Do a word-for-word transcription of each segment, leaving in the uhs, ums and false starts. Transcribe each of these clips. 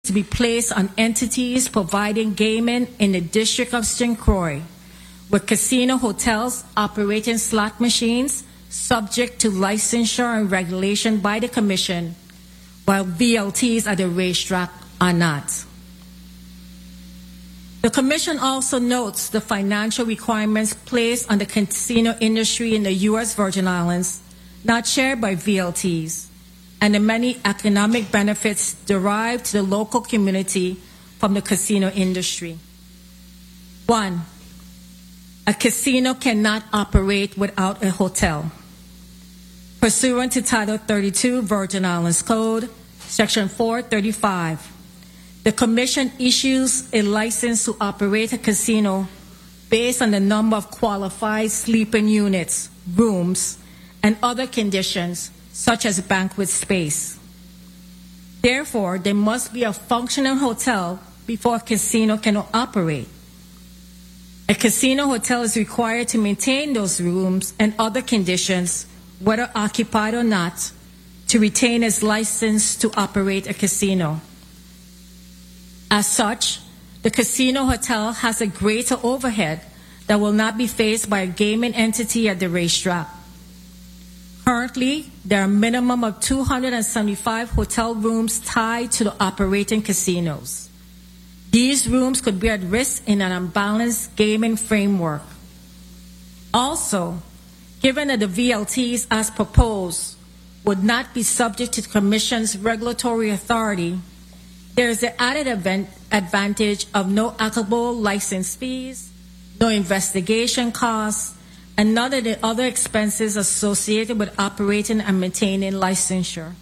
to be placed on entities providing gaming in the District of Saint Croix, with casino hotels operating slot machines subject to licensure and regulation by the Commission, while V L Ts at the racetrack are not. The Commission also notes the financial requirements placed on the casino industry in the U S Virgin Islands, not shared by V L Ts, and the many economic benefits derived to the local community from the casino industry. One, a casino cannot operate without a hotel. Pursuant to Title thirty-two Virgin Islands Code, Section four thirty-five, the Commission issues a license to operate a casino based on the number of qualified sleeping units, rooms, and other conditions such as banquet space. Therefore, there must be a functioning hotel before a casino can operate. A casino hotel is required to maintain those rooms and other conditions, whether occupied or not, to retain its license to operate a casino. As such, the casino hotel has a greater overhead that will not be faced by a gaming entity at the racetrack. Currently, there are a minimum of two hundred seventy-five hotel rooms tied to the operating casinos. These rooms could be at risk in an unbalanced gaming framework. Also, given that the V L Ts as proposed would not be subject to the Commission's regulatory authority, there is the added event advantage of no applicable license fees, no investigation costs, and none of the other expenses associated with operating and maintaining licensure.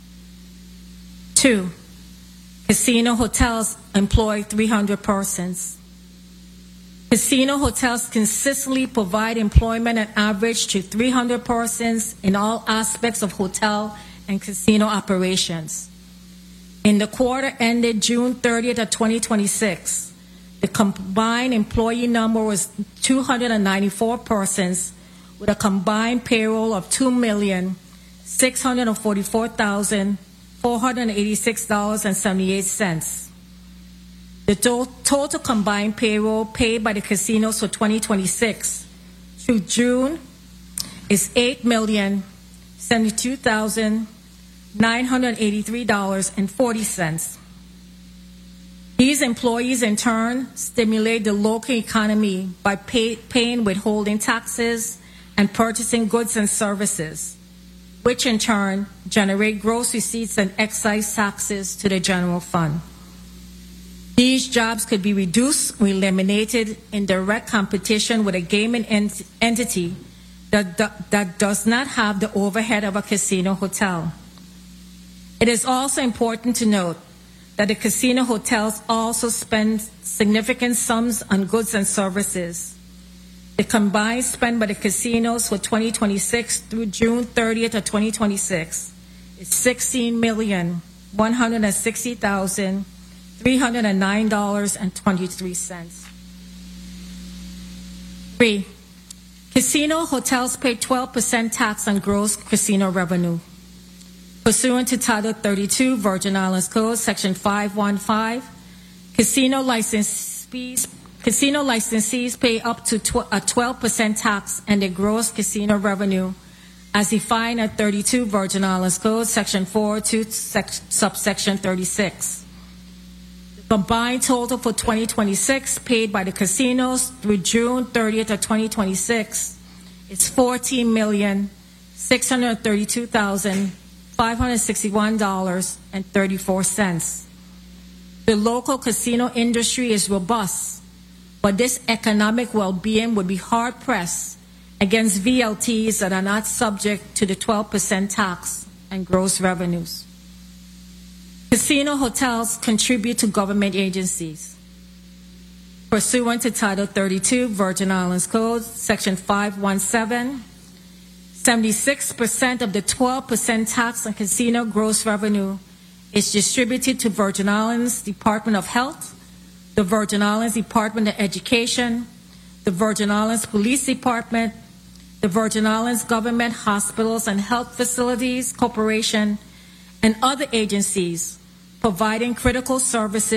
Two, casino hotels employ three hundred persons. Casino hotels consistently provide employment on average to three hundred persons in all aspects of hotel and casino operations. In the quarter ended June thirtieth of twenty twenty-six, the combined employee number was two hundred ninety-four persons, with a combined payroll of two million six hundred forty-four thousand four hundred eighty-six dollars and seventy-eight cents. The to total combined payroll paid by the casinos for twenty twenty-six through June is eight million seventy-two thousand nine hundred eighty-three dollars and forty cents. These employees, in turn, stimulate the local economy by pay paying withholding taxes and purchasing goods and services, which in turn generate gross receipts and excise taxes to the general fund. These jobs could be reduced or eliminated in direct competition with a gaming ent entity that, that, that does not have the overhead of a casino hotel. It is also important to note that the casino hotels also spend significant sums on goods and services. The combined spend by the casinos for twenty twenty-six through June thirtieth of twenty twenty-six is sixteen million one hundred sixty thousand three hundred nine dollars and twenty-three cents. Three, casino hotels pay twelve percent tax on gross casino revenue. Pursuant to Title thirty-two Virgin Islands Code, Section five fifteen, casino license fees, casino licensees pay up to tw a twelve percent tax on their gross casino revenue, as defined at thirty-two Virgin Islands Code, Section four oh two, subsection thirty-six. The combined total for twenty twenty-six paid by the casinos through June thirtieth of twenty twenty-six is fourteen million six hundred thirty-two thousand five hundred sixty-one dollars and thirty-four cents. The local casino industry is robust, but this economic well-being would be hard-pressed against V L Ts that are not subject to the twelve percent tax and gross revenues. Casino hotels contribute to government agencies. Pursuant to Title thirty-two Virgin Islands Code, Section five seventeen, seventy-six percent of the twelve percent tax on casino gross revenue is distributed to Virgin Islands Department of Health, the Virgin Islands Department of Education, the Virgin Islands Police Department, the Virgin Islands Government Hospitals and Health Facilities Corporation, and other agencies providing critical services